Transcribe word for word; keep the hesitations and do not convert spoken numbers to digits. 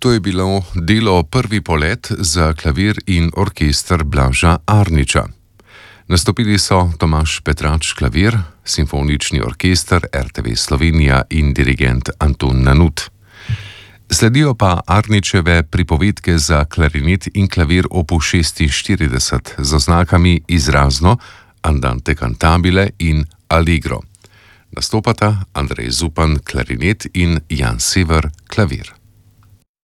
To je bilo delo Prvi polet za klavir in orkester Blaža Arniča. Nastopili so Tomaž Petrač klavir, Simfonični orkester R T V Slovenija in dirigent Anton Nanut. Sledijo pa Arničeve pripovedke za klarinet in klavir opus šestinštirideset z oznakami izrazno, andante cantabile in allegro. Nastopata Andrej Zupan klarinet in Jan Sever klavir.